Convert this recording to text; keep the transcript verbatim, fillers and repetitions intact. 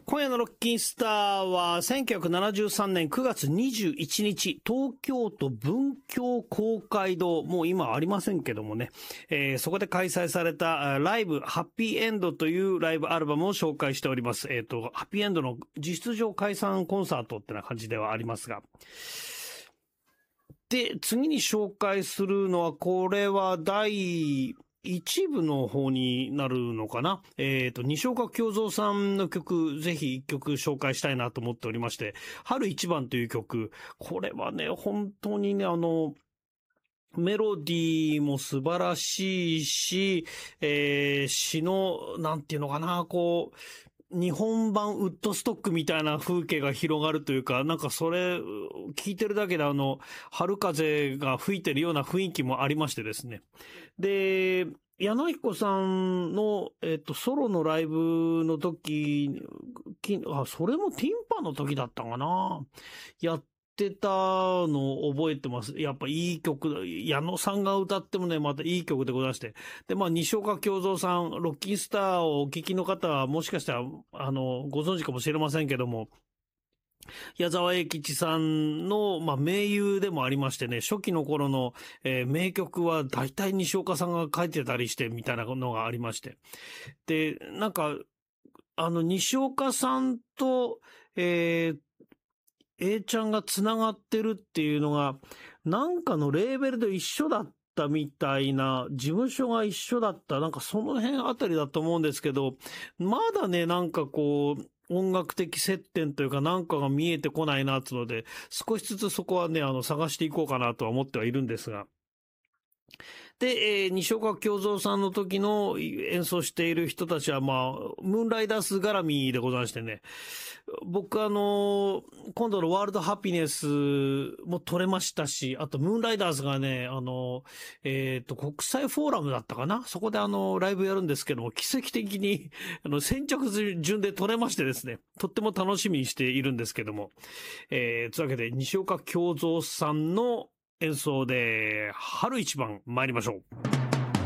今夜のロッキンスターはせんきゅうひゃくななじゅうさんねんくがつにじゅういちにち、東京都文京公会堂、もう今ありませんけどもね、えー、そこで開催されたライブハッピーエンドというライブアルバムを紹介しております。えっと、ハッピーエンドの実質上解散コンサートってな感じではありますが。で、次に紹介するのは、これは第一部の方になるのかな。えっと、西岡京三さんの曲、ぜひ一曲紹介したいなと思っておりまして、春一番という曲、これはね、本当にね、あの、メロディーも素晴らしいし、えー、詩の、なんていうのかな、こう、日本版ウッドストックみたいな風景が広がるというか、なんかそれ、聞いてるだけであの、春風が吹いてるような雰囲気もありましてですね。で、柳彦さんの、えっと、ソロのライブの時、あ、それもティンパの時だったかな。やってたのを覚えてます。やっぱいい曲、矢野さんが歌ってもね、またいい曲でございまして。で、まあ、西岡京三さん、ロッキンスターをお聞きの方は、もしかしたら、あの、ご存知かもしれませんけども、矢沢永吉さんの、まあ、名優でもありましてね、初期の頃の、えー、名曲は大体西岡さんが書いてたりしてみたいなのがありまして。で、なんか、あの、西岡さんと、えー、A ちゃんが繋がってるっていうのが、なんかのレーベルで一緒だったみたいな、事務所が一緒だった、なんかその辺あたりだと思うんですけど、まだね、なんかこう、音楽的接点というかなんかが見えてこないなっていうので、少しずつそこはね、あの、探していこうかなとは思ってはいるんですが。で、えー、西岡京三さんの時の演奏している人たちは、まあ、ムーンライダース絡みでございましてね、僕あの、今度のワールドハピネスも撮れましたし、あとムーンライダーズがね、あの、えっと、国際フォーラムだったかな、そこであの、ライブやるんですけども、奇跡的に、あの、先着順で撮れましてですね、とっても楽しみにしているんですけども、えー、というわけで、西岡京三さんの演奏で、春一番参りましょう。